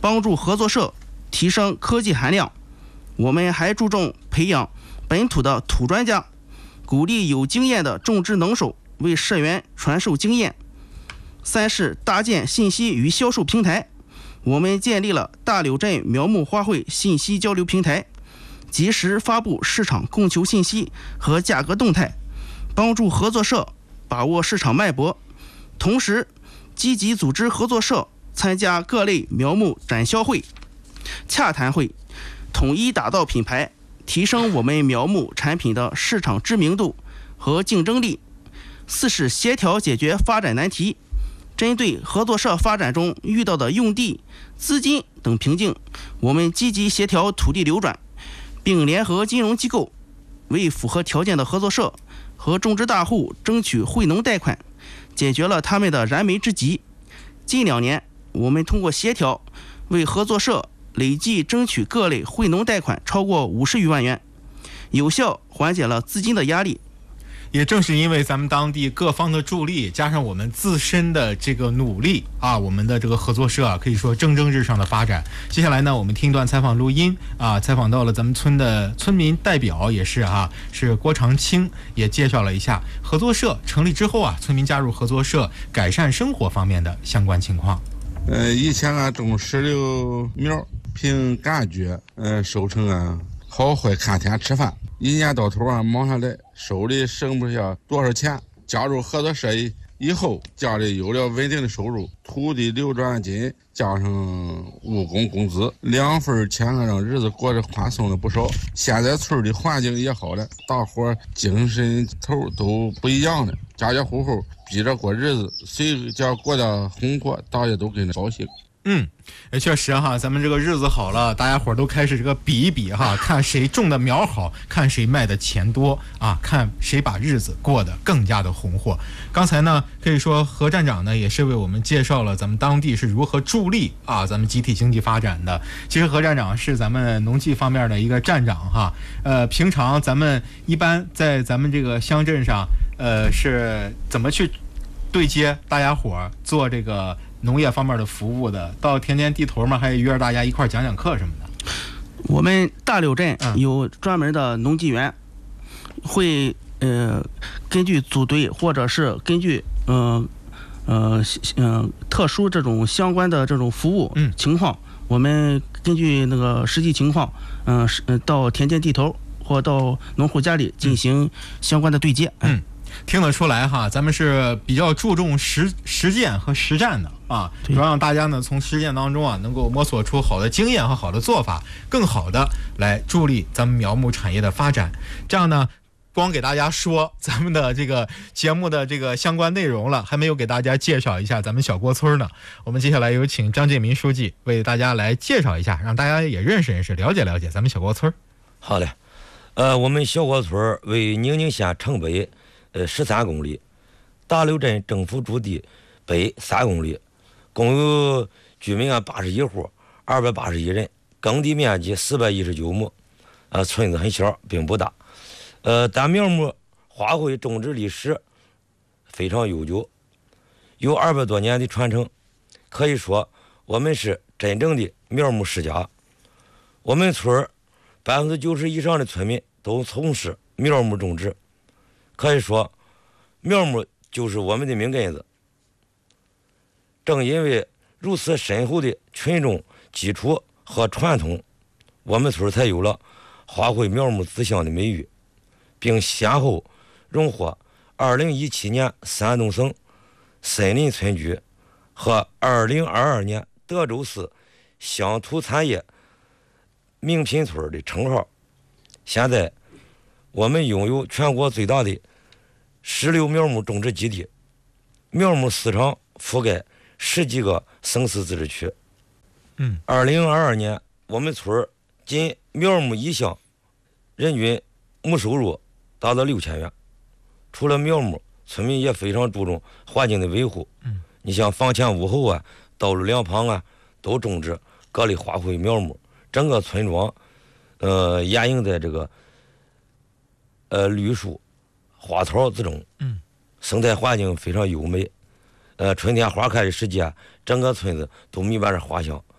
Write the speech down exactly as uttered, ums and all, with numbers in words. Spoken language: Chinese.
帮助合作社提升科技含量。我们还注重培养本土的土专家，鼓励有经验的种植能手为社员传授经验。三是搭建信息与销售平台，我们建立了大柳镇苗木花卉信息交流平台，及时发布市场供求信息和价格动态，帮助合作社把握市场脉搏。同时积极组织合作社参加各类苗木展销会、洽谈会，统一打造品牌，提升我们苗木产品的市场知名度和竞争力。四是协调解决发展难题，针对合作社发展中遇到的用地、资金等瓶颈，我们积极协调土地流转，并联合金融机构为符合条件的合作社和种植大户争取惠农贷款，解决了他们的燃眉之急。近两年，我们通过协调为合作社累计争取各类惠农贷款超过五十余万元，有效缓解了资金的压力。 也正是因为咱们当地各方的助力，加上我们自身的这个努力啊，我们的这个合作社啊，可以说蒸蒸日上的发展。接下来呢，我们听一段采访录音啊，采访到了咱们村的村民代表，也是啊，是郭长青，也介绍了一下合作社成立之后啊，村民加入合作社改善生活方面的相关情况。 呃，以前啊种石榴苗，凭感觉，呃，收成啊好坏看天吃饭，一年到头啊忙下来，手里剩不下多少钱。加入合作社以后，家里有了稳定的收入，土地流转金加上务工工资，两份钱啊让日子过得宽松了不少。现在村里环境也好了，大伙精神头都不一样了，家家户户逼着过日子，谁家过得红火，大家都跟着高兴。 嗯，也确实哈，咱们这个日子好了，大家伙都开始这个比一比哈，看谁种的苗好，看谁卖的钱多啊，看谁把日子过得更加的红火。刚才呢，可以说何站长呢也是为我们介绍了咱们当地是如何助力啊咱们集体经济发展的。其实何站长是咱们农技方面的一个站长哈，呃，平常咱们一般在咱们这个乡镇上，呃，是怎么去对接大家伙做这个农业方面的服务的？到田间地头嘛，还约着大家一块讲讲课什么的。 我们大柳镇有专门的农技园，嗯、会呃根据组队或者是根据嗯呃嗯、呃、特殊这种相关的这种服务情况，嗯、我们根据那个实际情况，嗯、呃、到田间地头或到农户家里进行相关的对接。 嗯。嗯听得出来哈，咱们是比较注重实实践和实战的啊，主要让大家呢从实践当中啊能够摸索出好的经验和好的做法，更好的来助力咱们苗木产业的发展。这样呢，光给大家说咱们的这个节目的这个相关内容了，还没有给大家介绍一下咱们小郭村呢。我们接下来有请张建民书记为大家来介绍一下，让大家也认识认识、了解了解咱们小郭村。 好的，呃，我们小郭村为宁宁县城北呃，十三公里，大柳镇政府驻地北三公里，共有居民啊八十一户，二百八十一人，耕地面积四百一十九亩，呃，村子很小，并不大，呃，但苗木花卉种植历史非常悠久，有二百多年的传承，可以说我们是真正的苗木世家。我们村百分之九十以上的村民都从事苗木种植。可以说，苗木就是我们的命根子。正因为如此深厚的群众基础和传统，我们村才有了花卉苗木之乡的美誉，并先后荣获二零一七年山东省森林村居和二零二二年德州市乡土产业名品村的称号。现在我们拥有全国最大的石榴苗木种植基地，苗木市场覆盖十几个省市自治区。 嗯， 二零二二年我们村仅苗木一项人均亩收入达到六千元。除了苗木，村民也非常注重环境的维护。 嗯， 你像房前屋后啊，道路两旁啊，都种植各类花卉苗木，整个村庄，呃，掩映在这个。呃，绿树、花草之中， 嗯， 生态环境非常优美。呃，春天花开的时节，整个村子都弥漫着花香。